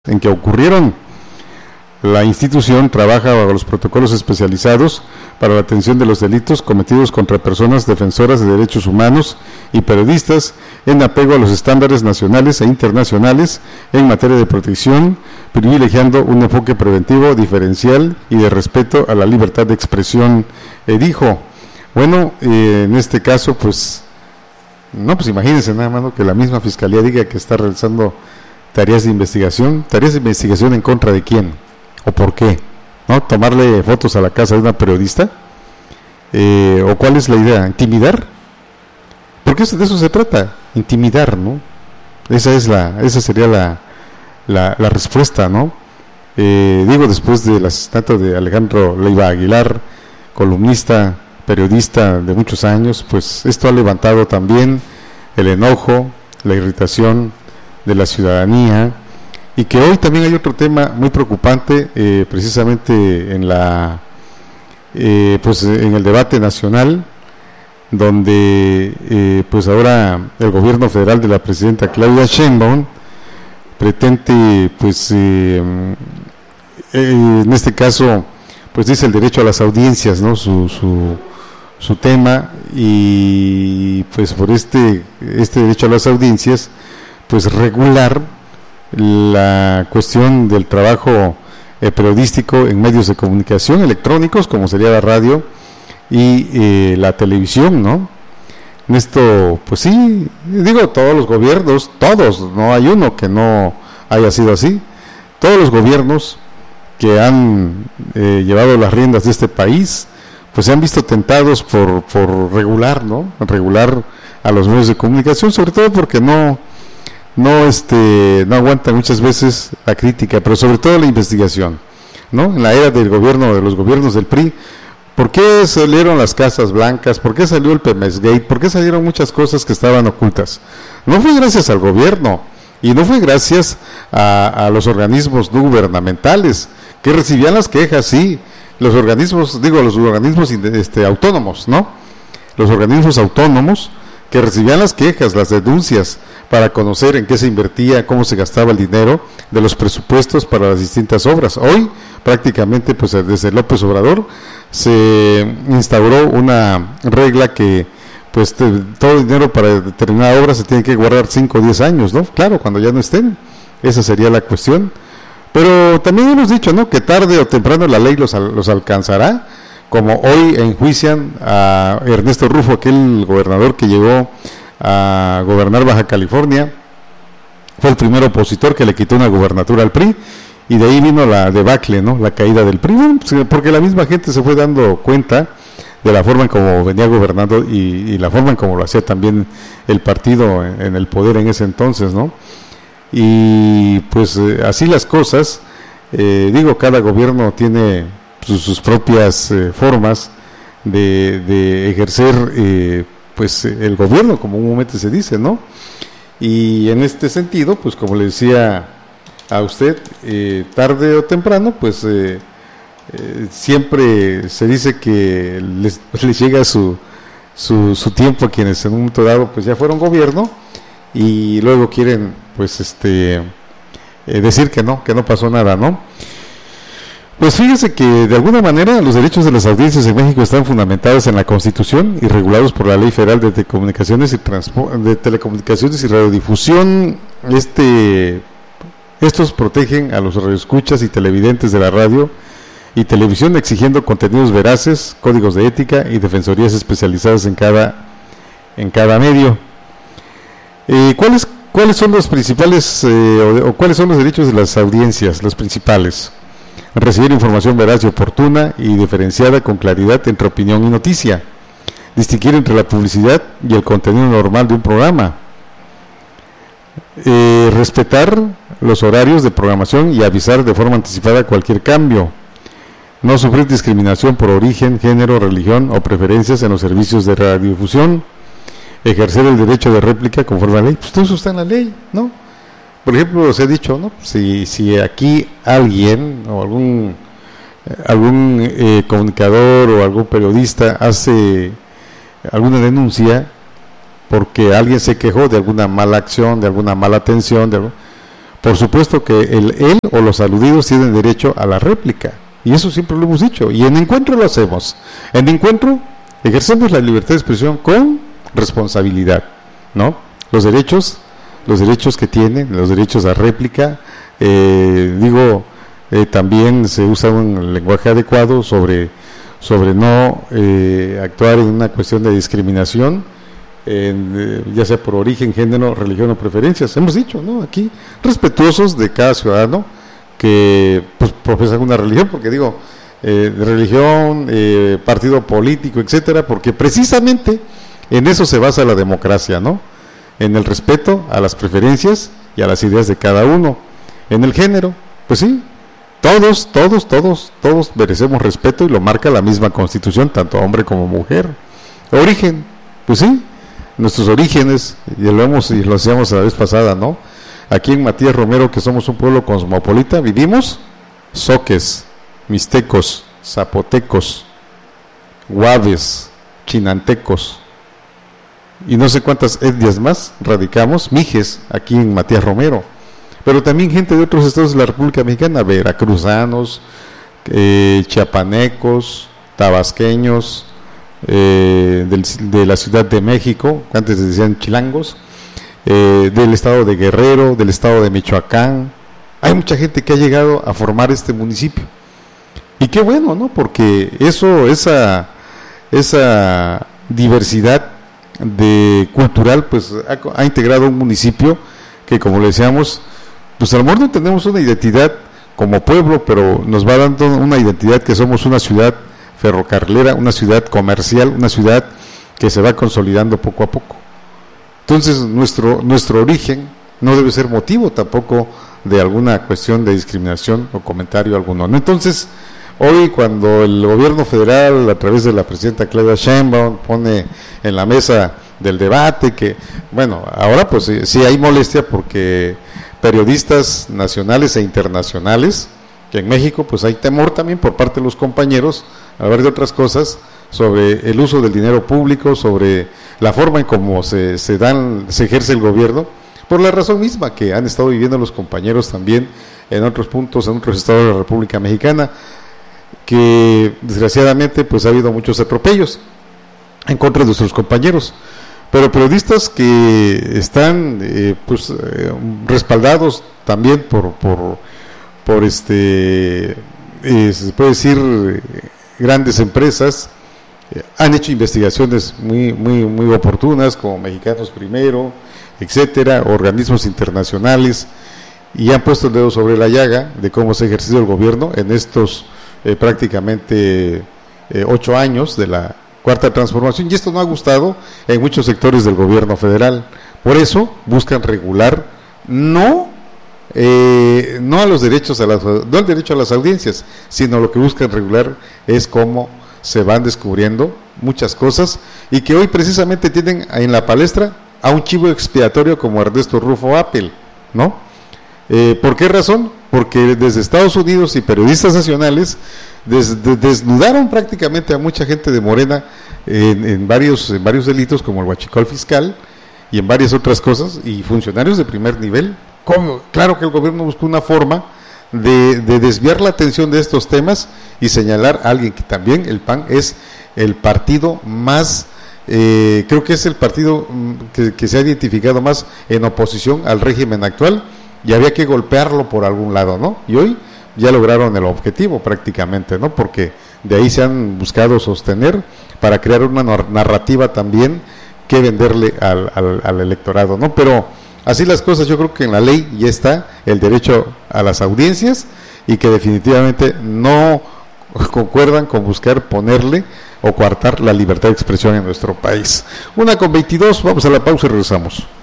en que ocurrieron. La institución trabaja bajo los protocolos especializados para la atención de los delitos cometidos contra personas defensoras de derechos humanos y periodistas en apego a los estándares nacionales e internacionales en materia de protección, privilegiando un enfoque preventivo, diferencial y de respeto a la libertad de expresión, dijo. Bueno, en este caso, pues imagínense nada más, ¿no?, que la misma Fiscalía diga que está realizando tareas de investigación en contra de quién o por qué, ¿no? Tomarle fotos a la casa de una periodista, o cuál es la idea, intimidar, porque de eso se trata, intimidar, ¿no? Esa sería la respuesta, ¿no? Después del asesinato de Alejandro Leiva Aguilar, columnista, periodista de muchos años, pues esto ha levantado también el enojo, la irritación de la ciudadanía, y que hoy también hay otro tema muy preocupante, precisamente en en el debate nacional, donde pues ahora el gobierno federal de la presidenta Claudia Sheinbaum pretende, en este caso, pues dice el derecho a las audiencias, ¿no?, su tema, y pues por este derecho a las audiencias, pues regular la cuestión del trabajo periodístico en medios de comunicación electrónicos, como sería la radio y la televisión, ¿no? En esto, pues sí, todos los gobiernos, todos, no hay uno que no haya sido así, todos los gobiernos que han llevado las riendas de este país, pues se han visto tentados por regular, ¿no? Regular a los medios de comunicación, sobre todo porque no aguantan muchas veces la crítica, pero sobre todo la investigación, ¿no? En la era de los gobiernos del PRI, ¿por qué salieron las Casas Blancas? ¿Por qué salió el Pemesgate? ¿Por qué salieron muchas cosas que estaban ocultas? No fue gracias al gobierno, y no fue gracias a los organismos no gubernamentales, que recibían las quejas, sí, los organismos autónomos, ¿no? Los organismos autónomos que recibían las quejas, las denuncias, para conocer en qué se invertía, cómo se gastaba el dinero de los presupuestos para las distintas obras. Hoy, prácticamente, pues desde López Obrador, se instauró una regla que, pues, todo el dinero para determinada obra se tiene que guardar 5 o 10 años, ¿no? Claro, cuando ya no estén, esa sería la cuestión. Pero también hemos dicho, ¿no?, que tarde o temprano la ley los alcanzará, como hoy enjuician a Ernesto Rufo, aquel gobernador que llegó a gobernar Baja California, fue el primer opositor que le quitó una gubernatura al PRI, y de ahí vino la debacle, ¿no?, la caída del PRI, porque la misma gente se fue dando cuenta de la forma en cómo venía gobernando y la forma en cómo lo hacía también el partido en el poder en ese entonces, ¿no? Y pues así las cosas, cada gobierno tiene sus propias formas de ejercer el gobierno, como comúnmente se dice, ¿no? Y en este sentido, pues como le decía a usted, tarde o temprano, pues siempre se dice que les llega su tiempo a quienes en un momento dado pues ya fueron gobierno, y luego quieren decir que no pasó nada, ¿no? Pues fíjese que de alguna manera los derechos de las audiencias en México están fundamentados en la Constitución y regulados por la Ley Federal de Telecomunicaciones y Radiodifusión. Estos protegen a los radioescuchas y televidentes de la radio y televisión, exigiendo contenidos veraces, códigos de ética y defensorías especializadas en cada medio. ¿Cuáles son los principales o cuáles son los derechos de las audiencias, los principales? Recibir información veraz y oportuna y diferenciada con claridad entre opinión y noticia. Distinguir entre la publicidad y el contenido normal de un programa. Respetar los horarios de programación y avisar de forma anticipada cualquier cambio. No sufrir discriminación por origen, género, religión o preferencias en los servicios de radiodifusión. Ejercer el derecho de réplica conforme a la ley. Pues todo eso está en la ley, ¿no? Por ejemplo, os he dicho, ¿no?, si aquí alguien o algún comunicador o algún periodista hace alguna denuncia porque alguien se quejó de alguna mala acción, de alguna mala atención, por supuesto que él o los aludidos tienen derecho a la réplica. Y eso siempre lo hemos dicho. Y en encuentro lo hacemos. En encuentro ejercemos la libertad de expresión con responsabilidad, ¿no? Los derechos que tienen, los derechos a réplica, también se usa un lenguaje adecuado sobre no actuar en una cuestión de discriminación, ya sea por origen, género, religión o preferencias. Hemos dicho, ¿no? Aquí, respetuosos de cada ciudadano que pues profesa una religión, porque digo, religión, partido político, etcétera, porque precisamente en eso se basa la democracia, ¿no? En el respeto a las preferencias y a las ideas de cada uno. En el género, pues sí, todos merecemos respeto y lo marca la misma Constitución, tanto hombre como mujer. Origen, pues sí, nuestros orígenes, y lo decíamos la vez pasada, ¿no? Aquí en Matías Romero, que somos un pueblo cosmopolita, vivimos zoques, mixtecos, zapotecos, guaves, chinantecos, y no sé cuántas etnias más radicamos, mijes, aquí en Matías Romero. Pero también gente de otros estados de la República Mexicana, veracruzanos, chiapanecos, tabasqueños, de la Ciudad de México, antes se decían chilangos, del estado de Guerrero, del estado de Michoacán. Hay mucha gente que ha llegado a formar este municipio. Y qué bueno, ¿no? Porque esa diversidad cultural, pues ha integrado un municipio que, como le decíamos, pues a lo mejor no tenemos una identidad como pueblo, pero nos va dando una identidad que somos una ciudad ferrocarrilera, una ciudad comercial, una ciudad que se va consolidando poco a poco. Entonces nuestro origen no debe ser motivo tampoco de alguna cuestión de discriminación o comentario alguno, ¿no? Entonces, hoy cuando el gobierno federal, a través de la presidenta Claudia Sheinbaum, pone en la mesa del debate que, bueno, ahora pues sí hay molestia porque periodistas nacionales e internacionales, que en México pues hay temor también por parte de los compañeros, a ver de otras cosas, sobre el uso del dinero público, sobre la forma en cómo se ejerce el gobierno, por la razón misma que han estado viviendo los compañeros también en otros puntos, en otros estados de la República Mexicana, que desgraciadamente pues ha habido muchos atropellos en contra de nuestros compañeros, pero periodistas que están respaldados también por se puede decir grandes empresas, han hecho investigaciones muy oportunas, como Mexicanos Primero, etcétera, organismos internacionales, y han puesto el dedo sobre la llaga de cómo se ha ejercido el gobierno en estos prácticamente 8 años de la Cuarta Transformación, y esto no ha gustado en muchos sectores del gobierno federal. Por eso buscan regular no a los derechos no el derecho a las audiencias, sino lo que buscan regular es cómo se van descubriendo muchas cosas, y que hoy precisamente tienen en la palestra a un chivo expiatorio como Ernesto Rufo Appel, ¿no? ¿Por qué razón? Porque desde Estados Unidos y periodistas nacionales desnudaron prácticamente a mucha gente de Morena en varios delitos, como el huachicol fiscal y en varias otras cosas, y funcionarios de primer nivel. Claro que el gobierno buscó una forma de desviar la atención de estos temas y señalar a alguien que también el PAN es el partido más, creo que es el partido que se ha identificado más en oposición al régimen actual, y había que golpearlo por algún lado, ¿no? Y hoy ya lograron el objetivo prácticamente, ¿no? Porque de ahí se han buscado sostener para crear una narrativa también que venderle al electorado, ¿no? Pero así las cosas, yo creo que en la ley ya está el derecho a las audiencias, y que definitivamente no concuerdan con buscar ponerle o coartar la libertad de expresión en nuestro país. 1:22, vamos a la pausa y regresamos.